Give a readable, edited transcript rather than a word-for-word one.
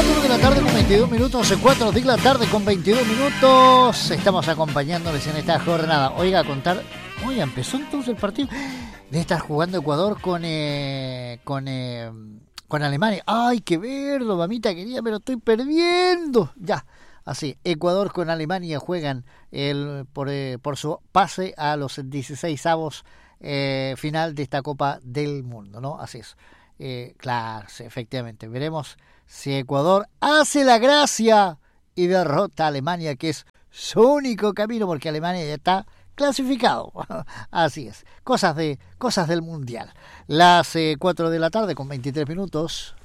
4 de la tarde con 22 minutos, 4 de la tarde con 22 minutos. Estamos acompañándoles en esta jornada. Oiga, empezó entonces el partido de estar jugando Ecuador con Alemania. Ay, qué verdo, mamita querida, pero estoy perdiendo. Ya, así, Ecuador con Alemania juegan por su pase a los 16avos final de esta Copa del Mundo, ¿no? Así es. Claro, sí, efectivamente. Veremos si Ecuador hace la gracia y derrota a Alemania, que es su único camino, porque Alemania ya está clasificado. Así es. Cosas del Mundial. Las 4 de la tarde con 23 minutos.